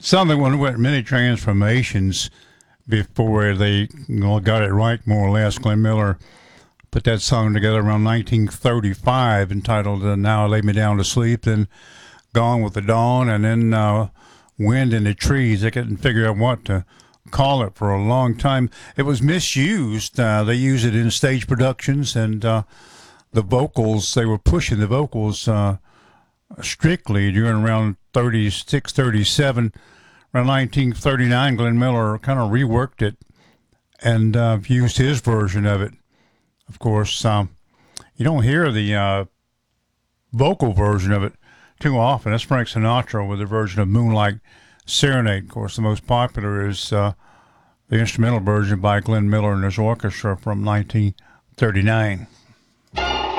Some that went many transformations before they got it right, more or less. Glenn Miller put that song together around 1935, entitled "Now I Lay Me Down to Sleep." Then "Gone with the Dawn," and then "Wind in the Trees." They couldn't figure out what to call it for a long time. It was misused. They use it in stage productions, and the vocals, they were pushing the vocals strictly during around 36, 37. Around 1939, Glenn Miller kind of reworked it and used his version of it. Of course, you don't hear the vocal version of it too often. That's Frank Sinatra with a version of "Moonlight Serenade." Of course, the most popular is the instrumental version by Glenn Miller and his orchestra from 1939.